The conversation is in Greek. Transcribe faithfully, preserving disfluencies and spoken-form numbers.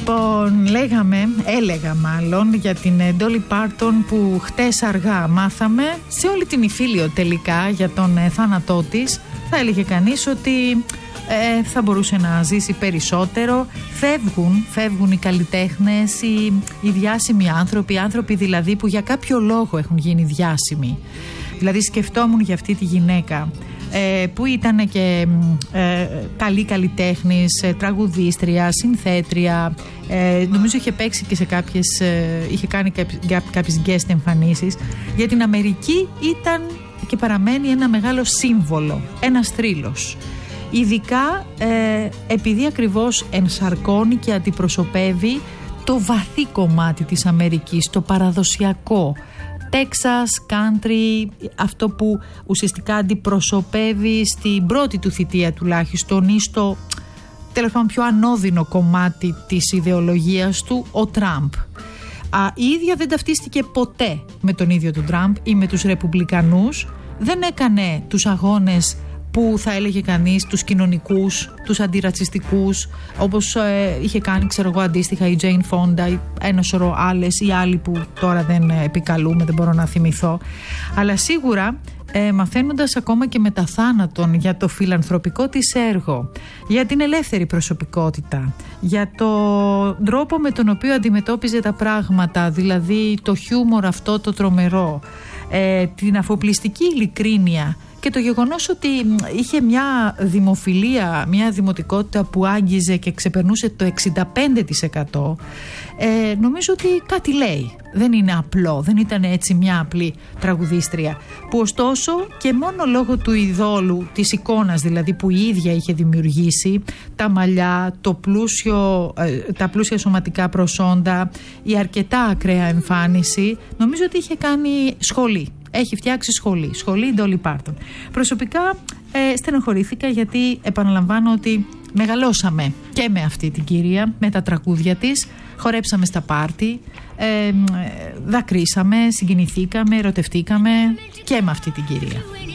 Λοιπόν, λέγαμε, έλεγα μάλλον για την Dolly Parton που χτες αργά μάθαμε. Σε όλη την υφήλιο τελικά για τον ε, θάνατό της, θα έλεγε κανείς ότι ε, θα μπορούσε να ζήσει περισσότερο. Φεύγουν, φεύγουν οι καλλιτέχνες, οι, οι διάσημοι άνθρωποι, οι άνθρωποι δηλαδή που για κάποιο λόγο έχουν γίνει διάσημοι. Δηλαδή σκεφτόμουν για αυτή τη γυναίκα ε, που ήταν και ε, καλή καλλιτέχνης, ε, τραγουδίστρια, συνθέτρια, ε, νομίζω είχε παίξει και σε κάποιες, ε, είχε κάνει κάποιες, κάποιες guest εμφανίσεις. Για την Αμερική ήταν και παραμένει ένα μεγάλο σύμβολο, ένας θρύλος. Ειδικά ε, επειδή ακριβώς ενσαρκώνει και αντιπροσωπεύει το βαθύ κομμάτι της Αμερικής, το παραδοσιακό, Texas, country, αυτό που ουσιαστικά αντιπροσωπεύει στην πρώτη του θητεία τουλάχιστον ή στο τέλος πάντων πιο ανώδυνο κομμάτι της ιδεολογίας του, ο Τραμπ. Α, η ίδια δεν ταυτίστηκε ποτέ με τον ίδιο τον Τραμπ ή με τους Ρεπουμπλικανούς, δεν έκανε τους αγώνες που θα έλεγε κανείς τους κοινωνικούς, τους αντιρατσιστικούς, όπως ε, είχε κάνει ξέρω εγώ αντίστοιχα η Τζέιν Φόντα ή ένα σωρό άλλες ή άλλοι που τώρα δεν επικαλούμε, δεν μπορώ να θυμηθώ. Αλλά σίγουρα ε, μαθαίνοντας ακόμα και μετά θάνατον για το φιλανθρωπικό της έργο, για την ελεύθερη προσωπικότητα, για τον τρόπο με τον οποίο αντιμετώπιζε τα πράγματα, δηλαδή το χιούμορ αυτό το τρομερό, ε, την αφοπλιστική ειλικρίνεια και το γεγονός ότι είχε μια δημοφιλία, μια δημοτικότητα που άγγιζε και ξεπερνούσε το εξήντα πέντε τοις εκατό, ε, νομίζω ότι κάτι λέει. Δεν είναι απλό, δεν ήταν έτσι μια απλή τραγουδίστρια, που ωστόσο και μόνο λόγω του ειδόλου, της εικόνας δηλαδή που η ίδια είχε δημιουργήσει, τα μαλλιά, το πλούσιο, ε, τα πλούσια σωματικά προσόντα, η αρκετά ακραία εμφάνιση, νομίζω ότι είχε κάνει σχολή. Έχει φτιάξει σχολή, σχολή Dolly Parton. Προσωπικά ε, στενοχωρήθηκα γιατί επαναλαμβάνω ότι μεγαλώσαμε και με αυτή την κυρία, με τα τραγούδια της, χορέψαμε στα πάρτι, ε, δακρύσαμε, συγκινηθήκαμε, ερωτευτήκαμε και με αυτή την κυρία.